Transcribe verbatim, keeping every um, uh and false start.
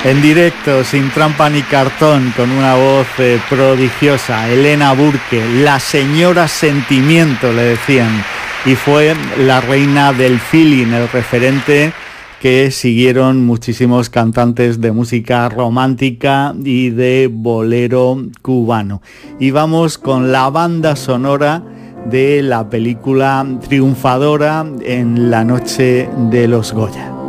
En directo, sin trampa ni cartón, con una voz eh, prodigiosa, Elena Burke, la señora sentimiento, le decían, y fue la reina del feeling, el referente que siguieron muchísimos cantantes de música romántica y de bolero cubano. Y vamos con la banda sonora de la película triunfadora en la noche de los Goya.